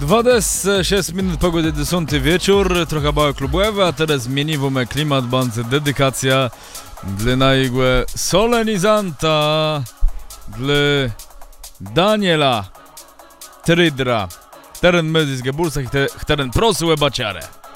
26 minut pogody do sunty wieczór, trochę bała klubowe, a teraz zmieniwamy klimat, bądź dedykacja dla najgłę solenizanta, dla Daniela Trydra, teren medys gebulsach, teren prosu baciare.